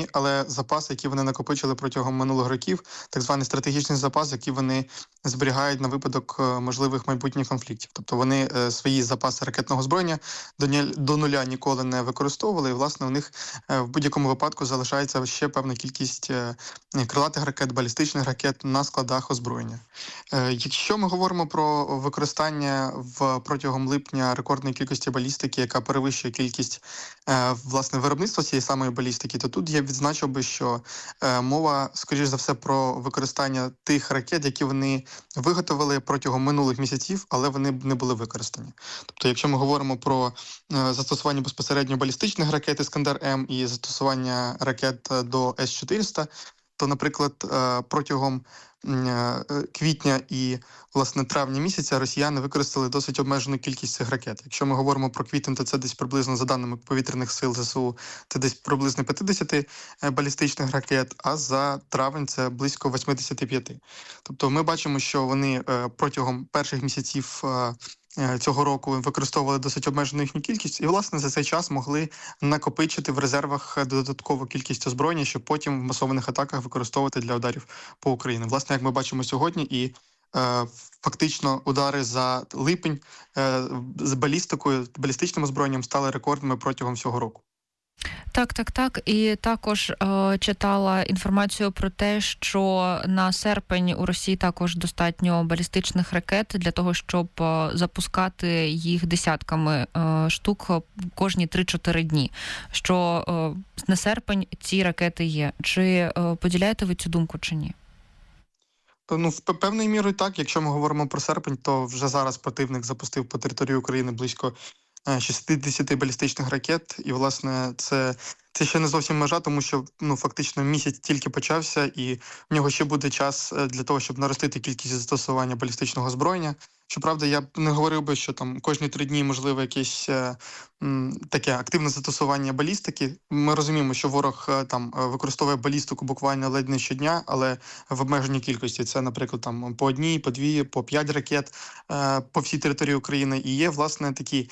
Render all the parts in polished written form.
але запас, який вони накопичили протягом минулих років, так званий стратегічний запас, який вони зберігають на випадок можливих майбутніх конфліктів. Тобто вони свої запаси ракетного озброєння до нуля ніколи не використовували, і, власне, у них в будь-якому випадку залишається ще певна кількість крилатих ракет, балістичних ракет на складах озброєння. Якщо ми говоримо про використання протягом липня рекордної кількості балістики, яка перевищує кількість власне виробництва цієї самої балістики, то тут я відзначив би, що мова, скоріш за все, про використання тих ракет, які вони виготовили протягом минулих місяців, але вони не були використані. Тобто, якщо ми говоримо про застосування безпосередньо балістичних ракет «Іскандер-М» і застосування ракет до С-400, то, наприклад, протягом квітня і, власне, травня місяця росіяни використали досить обмежену кількість цих ракет. Якщо ми говоримо про квітень, то це десь приблизно, за даними повітряних сил ЗСУ, це десь приблизно 50 балістичних ракет, а за травень це близько 85. Тобто ми бачимо, що вони протягом перших місяців цього року використовували досить обмежену їхню кількість і, власне, за цей час могли накопичити в резервах додаткову кількість озброєння, щоб потім в масованих атаках використовувати для ударів по Україні. Власне, як ми бачимо сьогодні, і фактично удари за липень з балістикою, балістичним озброєнням стали рекордними протягом всього року. Так. І також читала інформацію про те, що на серпень у Росії також достатньо балістичних ракет для того, щоб запускати їх десятками штук кожні 3-4 дні. Що на серпень ці ракети є. Чи поділяєте ви цю думку, чи ні? Ну, в певною мірою так. Якщо ми говоримо про серпень, то вже зараз противник запустив по території України близько 60 балістичних ракет, і, власне, це ще не зовсім межа, тому що фактично місяць тільки почався, і в нього ще буде час для того, щоб наростити кількість застосування балістичного озброєння. Щоправда, я б не говорив би, що там кожні 3 дні можливо якесь таке активне застосування балістики. Ми розуміємо, що ворог там використовує балістику буквально ледь не щодня, але в обмеженій кількості. Це, наприклад, там по 1, по 2, по 5 ракет по всій території України. І є, власне, такі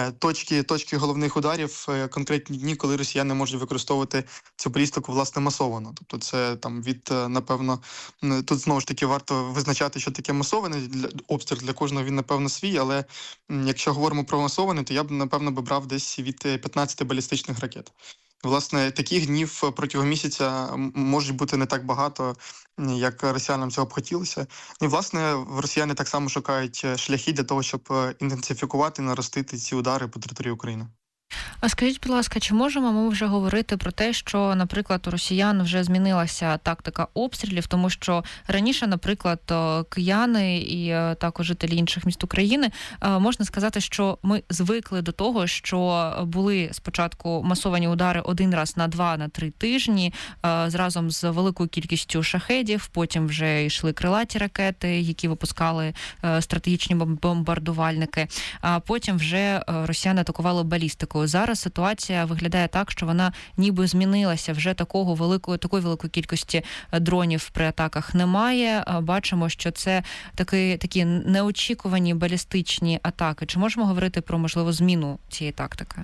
точки головних ударів, конкретні дні, коли росіяни можуть використовувати цю балістику, власне, масовано. Тобто це там напевно, тут знову ж таки варто визначати, що таке масований обстріл, для кожного він, напевно, свій, але якщо говоримо про масований, то я б, напевно, брав десь від 15 балістичних ракет. Власне, таких днів протягом місяця може бути не так багато, як росіянам цього б хотілося. І, власне, росіяни так само шукають шляхи для того, щоб інтенсифікувати, наростити ці удари по території України. А скажіть, будь ласка, чи можемо ми вже говорити про те, що, наприклад, у росіян вже змінилася тактика обстрілів, тому що раніше, наприклад, кияни і також жителі інших міст України, можна сказати, що ми звикли до того, що були спочатку масовані удари 1 раз на 2-3 тижні, разом з великою кількістю шахедів, потім вже йшли крилаті ракети, які випускали стратегічні бомбардувальники, а потім вже росіяни атакували балістикою. Зараз ситуація виглядає так, що вона ніби змінилася. Вже такої великої кількості дронів при атаках немає. Бачимо, що це такі неочікувані балістичні атаки. Чи можемо говорити про, можливо, зміну цієї тактики?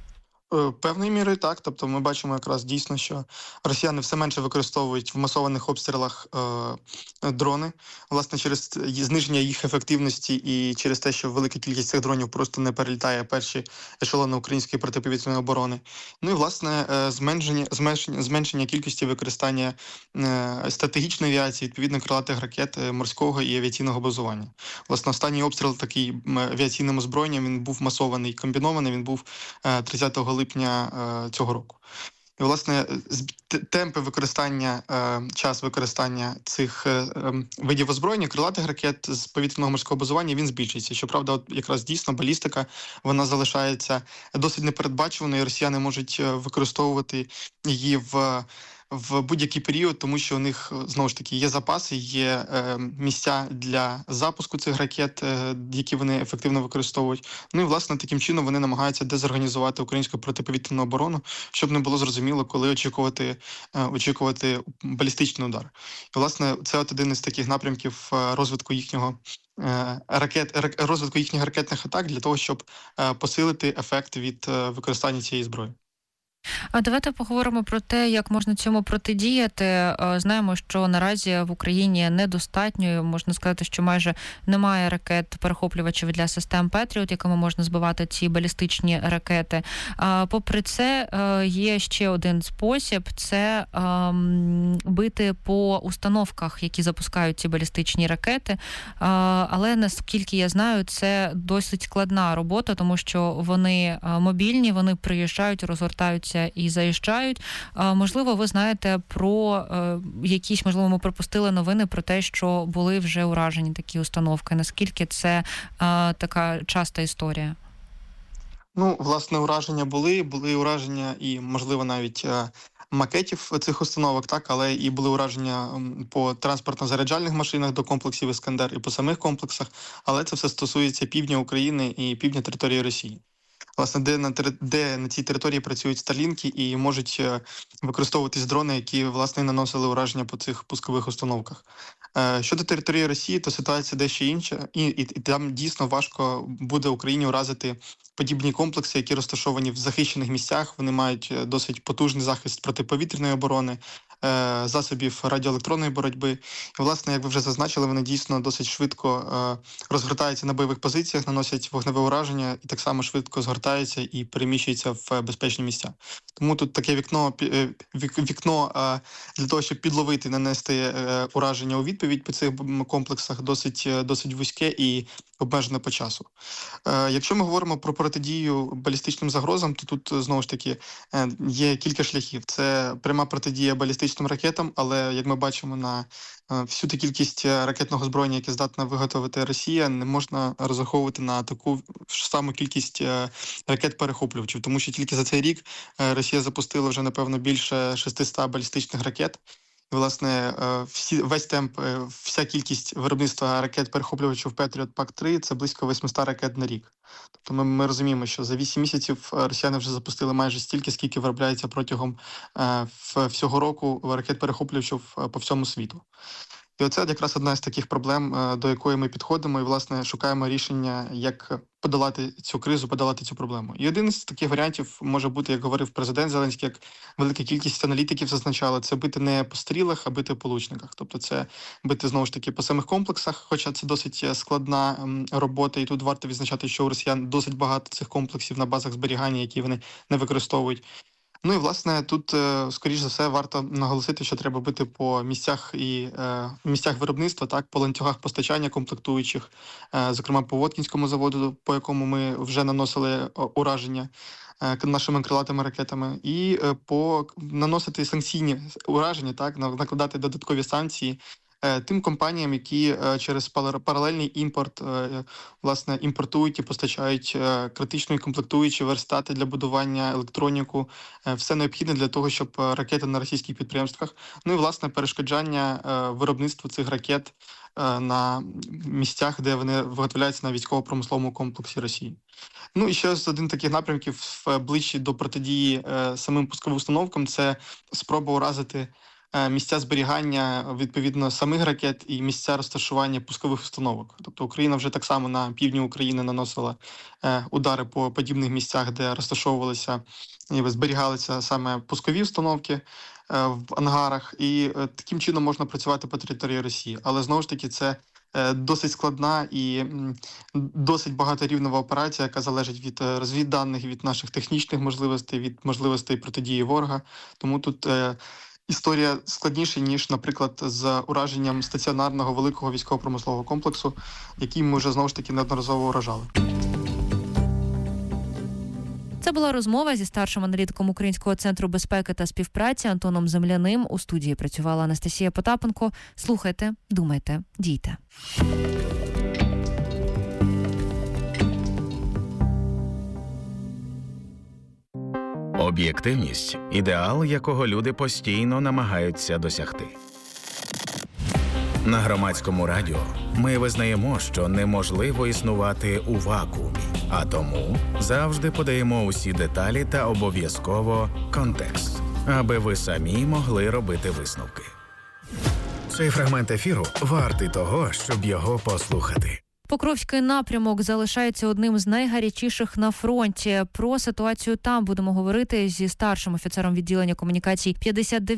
Певною мірою так. Тобто ми бачимо якраз дійсно, що росіяни все менше використовують в масованих обстрілах дрони. Власне, через зниження їх ефективності і через те, що велика кількість цих дронів просто не перелітає перші ешелони української протиповітряної оборони. Ну і, власне, зменшення кількості використання стратегічної авіації, відповідно, крилатих ракет морського і авіаційного базування. Власне, останній обстріл такий авіаційним озброєнням, він був масований, комбінований, він був 30 липня цього року. І, власне, темпи використання, час використання цих видів озброєння, крилатих ракет з повітряного морського базування, він збільшується. Щоправда, якраз дійсно балістика, вона залишається досить непередбачуваною, і росіяни можуть використовувати її в будь-який період, тому що у них, знову ж таки, є запаси, є місця для запуску цих ракет, які вони ефективно використовують. Ну і, власне, таким чином вони намагаються дезорганізувати українську протиповітряну оборону, щоб не було зрозуміло, коли очікувати балістичний удар. І, власне, це один із таких напрямків розвитку їхніх ракетних атак для того, щоб посилити ефект від використання цієї зброї. А давайте поговоримо про те, як можна цьому протидіяти. Знаємо, що наразі в Україні недостатньо, можна сказати, що майже немає ракет-перехоплювачів для систем Петріот, якими можна збивати ці балістичні ракети. Попри це, є ще один спосіб – це бити по установках, які запускають ці балістичні ракети. Але, наскільки я знаю, це досить складна робота, тому що вони мобільні, вони приїжджають, розгортаються і заїжджають. Можливо, ви знаєте про якісь, можливо, ми пропустили новини про те, що були вже уражені такі установки. Наскільки це така часта історія? Ну, власне, ураження були ураження і, можливо, навіть макетів цих установок, так, але і були ураження по транспортно-заряджальних машинах до комплексів «Іскандер» і по самих комплексах, але це все стосується півдня України і півдня території Росії. Власне, де на цій території працюють старлінки і можуть використовуватись дрони, які, власне, наносили ураження по цих пускових установках. Щодо території Росії, то ситуація дещо інша, і там дійсно важко буде Україні уразити подібні комплекси, які розташовані в захищених місцях. Вони мають досить потужний захист протиповітряної оборони, засобів радіоелектронної боротьби. І, власне, як ви вже зазначили, вони дійсно досить швидко розгортаються на бойових позиціях, наносять вогневе ураження і так само швидко згортаються і переміщуються в безпечні місця. Тому тут таке вікно для того, щоб підловити, нанести ураження у відповідь по цих комплексах, досить вузьке і обмежене по часу. Якщо ми говоримо про протидію балістичним загрозам, то тут, знову ж таки, є кілька шляхів. Це пряма протидія балістичним ракетам, але, як ми бачимо, на всю ту кількість ракетного озброєння, яке здатна виготовити Росія, не можна розраховувати на таку ж саму кількість ракет-перехоплювачів, тому що тільки за цей рік Росія запустила вже, напевно, більше 600 балістичних ракет. І, власне, весь темп, вся кількість виробництва ракет-перехоплювачів Петріот ПАК-3 – це близько 800 ракет на рік. Тобто ми розуміємо, що за 8 місяців росіяни вже запустили майже стільки, скільки виробляється протягом всього року ракет-перехоплювачів по всьому світу. І оце якраз одна з таких проблем, до якої ми підходимо і, власне, шукаємо рішення, як подолати цю кризу, подолати цю проблему. І один з таких варіантів може бути, як говорив президент Зеленський, як велика кількість аналітиків зазначала, це бити не по стрілах, а бити по лучниках. Тобто це бити, знову ж таки, по самих комплексах, хоча це досить складна робота, і тут варто відзначати, що у росіян досить багато цих комплексів на базах зберігання, які вони не використовують. Ну і, власне, тут, скоріш за все, варто наголосити, що треба бити по місцях місцях виробництва, так, по ланцюгах постачання комплектуючих, зокрема по Воткінському заводу, по якому ми вже наносили ураження нашими крилатими ракетами, і наносити санкційні ураження, так, накладати додаткові санкції тим компаніям, які через паралельний імпорт, власне, імпортують і постачають критичні комплектуючі, верстати для будування, електроніку, все необхідне для того, щоб ракети на російських підприємствах, ну і, власне, перешкоджання виробництву цих ракет на місцях, де вони виготовляються на військово-промисловому комплексі Росії. Ну і ще один таких напрямків ближче до протидії самим пусковим установкам – це спроба уразити місця зберігання, відповідно, самих ракет і місця розташування пускових установок. Тобто Україна вже так само на півдні України наносила удари по подібних місцях, де розташовувалися і зберігалися саме пускові установки в ангарах. І таким чином можна працювати по території Росії. Але, знову ж таки, це досить складна і досить багаторівнева операція, яка залежить від розвідданих, від наших технічних можливостей, від можливостей протидії ворога. Тому тут історія складніша, ніж, наприклад, з ураженням стаціонарного великого військово-промислового комплексу, який ми вже, знову ж таки, неодноразово уражали. Це була розмова зі старшим аналітиком Українського центру безпеки та співпраці Антоном Земляним. У студії працювала Анастасія Потапенко. Слухайте, думайте, дійте. Об'єктивність – ідеал, якого люди постійно намагаються досягти. На Громадському радіо ми визнаємо, що неможливо існувати у вакуумі, а тому завжди подаємо усі деталі та обов'язково контекст, аби ви самі могли робити висновки. Цей фрагмент ефіру вартий того, щоб його послухати. Покровський напрямок залишається одним з найгарячіших на фронті. Про ситуацію там будемо говорити зі старшим офіцером відділення комунікацій 59